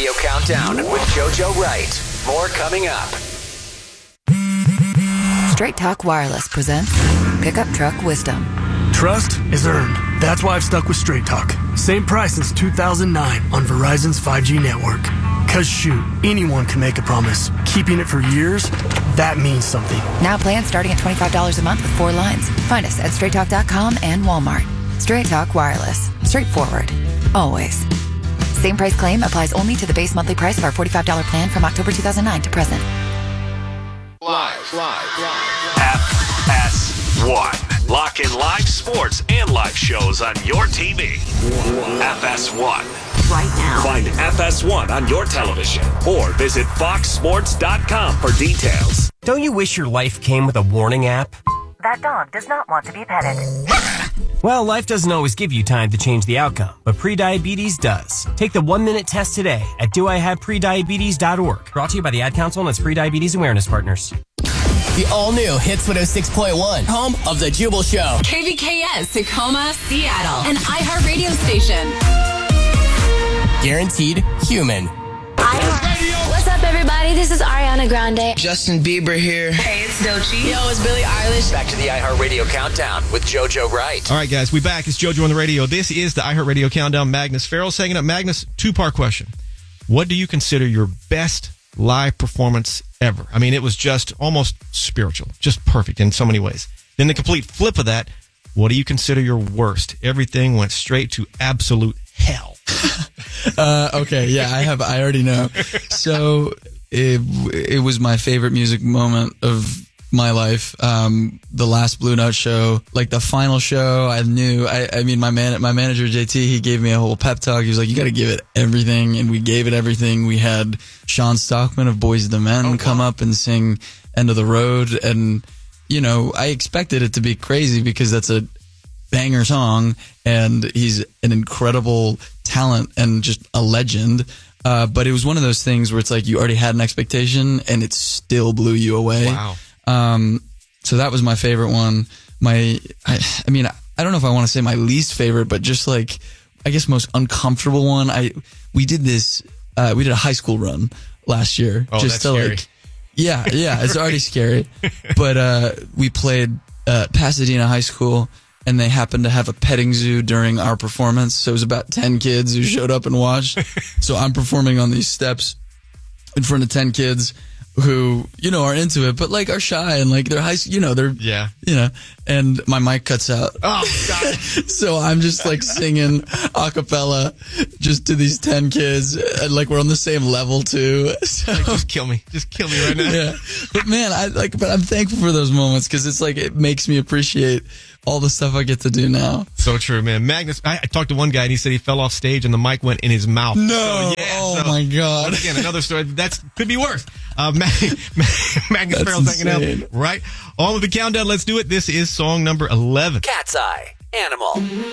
Radio Countdown with JoJo Wright. More coming up. Straight Talk Wireless presents Pickup Truck Wisdom. Trust is earned. That's why I've stuck with Straight Talk. Same price since 2009 on Verizon's 5G network. Cause shoot, anyone can make a promise. Keeping it for years, that means something. Now plans starting at $25 a month with 4 lines. Find us at straighttalk.com and Walmart. Straight Talk Wireless. Straightforward. Always. Same price claim applies only to the base monthly price of our $45 plan from October 2009 to present. Live. FS1. Lock in live sports and live shows on your TV. FS1. Right now. Find FS1 on your television or visit foxsports.com for details. Don't you wish your life came with a warning app? That dog does not want to be petted. Well, life doesn't always give you time to change the outcome, but prediabetes does. Take the 1-minute test today at doihaveprediabetes.org. Brought to you by the Ad Council and its Prediabetes Awareness Partners. The all-new Hits 106.1, home of The Jubal Show. KVKS, Tacoma, Seattle, an iHeartRadio station. Guaranteed human. What's up, everybody? This is Ariana Grande. Justin Bieber here. Hey, it's Doechii. Yo, it's Billie Eilish. Back to the iHeartRadio Countdown with JoJo Wright. All right, guys, we back. It's JoJo on the radio. This is the iHeartRadio Countdown. Magnus Farrell's hanging up. Magnus, 2-part question. What do you consider your best live performance ever? I mean, it was just almost spiritual, just perfect in so many ways. Then the complete flip of that, what do you consider your worst? Everything went straight to absolute hell. Okay, yeah, I already know. So it was my favorite music moment of my life. The last Blue Note show, like the final show, I knew. I mean, my manager JT, he gave me a whole pep talk. He was like, "You got to give it everything," and we gave it everything. We had Sean Stockman of Boyz II Men come up and sing "End of the Road," and you know, I expected it to be crazy because that's a banger song, and he's an incredible talent and just a legend. But it was one of those things where it's like you already had an expectation and it still blew you away. Wow. So that was my favorite one. I mean, I don't know if I want to say my least favorite, but just like, I guess most uncomfortable one. We did a high school run last year. Oh, just that's scary. Like, yeah, it's already scary. But, we played, Pasadena High School, and they happened to have a petting zoo during our performance. So it was about 10 kids who showed up and watched. So I'm performing on these steps in front of 10 kids who, you know, are into it, but like are shy and like they're high, you know, and my mic cuts out. Oh, God. So I'm just like singing a cappella just to these 10 kids. And like we're on the same level too. So, Like, just kill me right now. yeah. But man, but I'm thankful for those moments because it's like, it makes me appreciate all the stuff I get to do now. So true, man. Magnus, I talked to one guy and he said he fell off stage and the mic went in his mouth. No. My God. Once again, another story. That could be worse. Magnus Farrell's hanging out. Right? All of the countdown. Let's do it. This is song number 11. Cat's Eye. Animal.